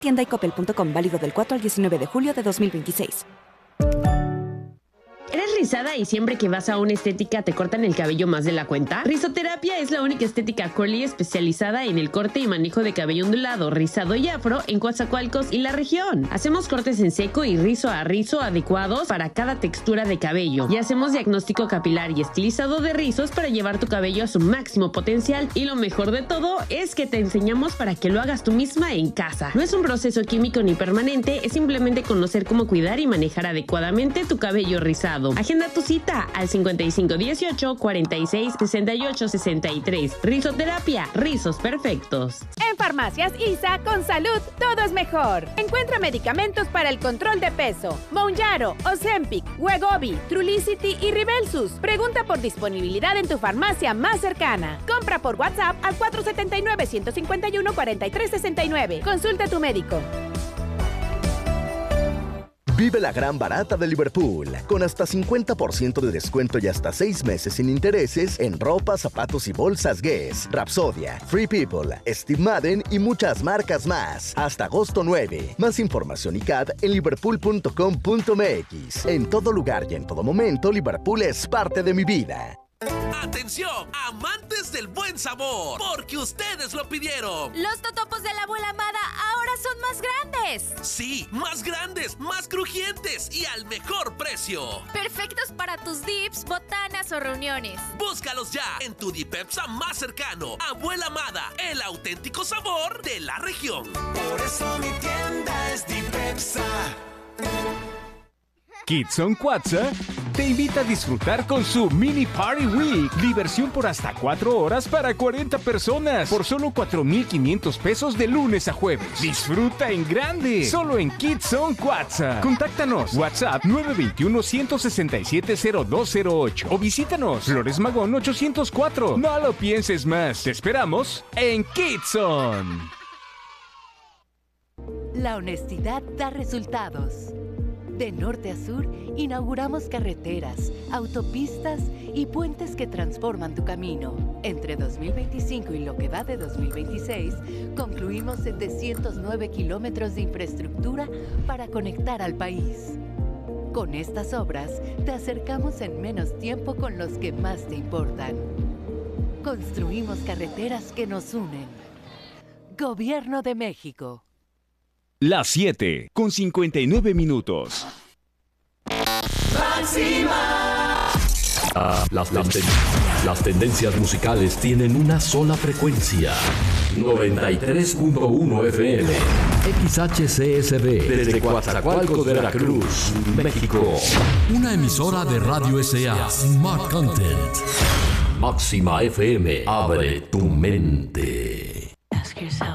Tienda y coppel.com, válido del 4 al 19 de julio de 2026. ¿Eres rizada y siempre que vas a una estética te cortan el cabello más de la cuenta? Rizoterapia es la única estética curly especializada en el corte y manejo de cabello ondulado, rizado y afro en Coatzacoalcos y la región. Hacemos cortes en seco y rizo a rizo adecuados para cada textura de cabello. Y hacemos diagnóstico capilar y estilizado de rizos para llevar tu cabello a su máximo potencial. Y lo mejor de todo es que te enseñamos para que lo hagas tú misma en casa. No es un proceso químico ni permanente, es simplemente conocer cómo cuidar y manejar adecuadamente tu cabello rizado. Agenda tu cita al 5518 46 68 63. Rizoterapia, rizos perfectos. En Farmacias ISA, con salud, todo es mejor. Encuentra medicamentos para el control de peso: Mounjaro, Ozempic, Wegovy, Trulicity y Ribelsus. Pregunta por disponibilidad en tu farmacia más cercana. Compra por WhatsApp al 479-151-4369. Consulta a tu médico. Vive la gran barata de Liverpool, con hasta 50% de descuento y hasta 6 meses sin intereses en ropa, zapatos y bolsas Guess, Rapsodia, Free People, Steve Madden y muchas marcas más. Hasta agosto 9. Más información y CAD en liverpool.com.mx. En todo lugar y en todo momento, Liverpool es parte de mi vida. ¡Atención, amantes del buen sabor! Porque ustedes lo pidieron. Los totopos de la abuela Amada ahora son más grandes. Sí, más grandes, más crujientes y al mejor precio. Perfectos para tus dips, botanas o reuniones. Búscalos ya en tu Dipepsa más cercano. Abuela Amada, el auténtico sabor de la región. Por eso mi tienda es Dipepsa. Kids on Cuatza te invita a disfrutar con su Mini Party Week. Diversión por hasta 4 horas para 40 personas por solo 4,500 pesos de lunes a jueves. Disfruta en grande, solo en Kids on Cuatza. Contáctanos, WhatsApp 921-167-0208 o visítanos, Flores Magón 804. No lo pienses más, te esperamos en Kids On. La honestidad da resultados. De norte a sur, inauguramos carreteras, autopistas y puentes que transforman tu camino. Entre 2025 y lo que va de 2026, concluimos 709 kilómetros de infraestructura para conectar al país. Con estas obras, te acercamos en menos tiempo con los que más te importan. Construimos carreteras que nos unen. Gobierno de México. Las 7 con 59 minutos. ¡Máxima! Las tendencias musicales tienen una sola frecuencia. 93.1 FM. XHCSB. Desde Coatzacoalcos, Veracruz, México. Una emisora de Radio S.A. Smart Content. Máxima FM. Abre tu mente.